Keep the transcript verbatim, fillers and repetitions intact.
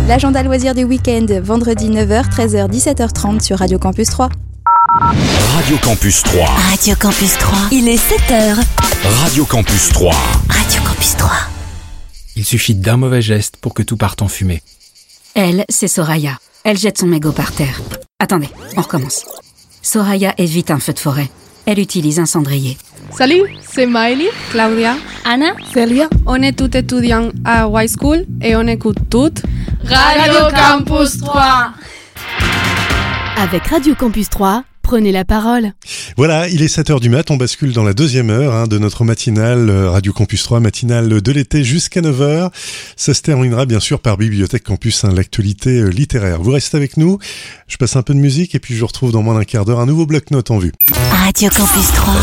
L'agenda loisirs du week-end, vendredi neuf heures, treize heures, dix-sept heures trente sur Radio Campus trois. Radio Campus trois. Radio Campus trois. Il est sept heures. Radio Campus trois. Radio Campus trois. Il suffit d'un mauvais geste pour que tout parte en fumée. Elle, c'est Soraya. Elle jette son mégot par terre. Attendez, on recommence. Soraya évite un feu de forêt. Elle utilise un cendrier. Salut, c'est Miley, Claudia, Anna, Celia. On est toutes étudiants à High School et on écoute toutes Radio Campus trois. Avec Radio Campus trois, prenez la parole. Voilà, il est sept heures du mat, on bascule dans la deuxième heure hein, de notre matinale Radio Campus trois, matinale de l'été jusqu'à neuf heures. Ça se terminera bien sûr par Bibliothèque Campus, hein, l'actualité euh, littéraire. Vous restez avec nous, je passe un peu de musique et puis je vous retrouve dans moins d'un quart d'heure un nouveau bloc-notes en vue. Radio Campus trois.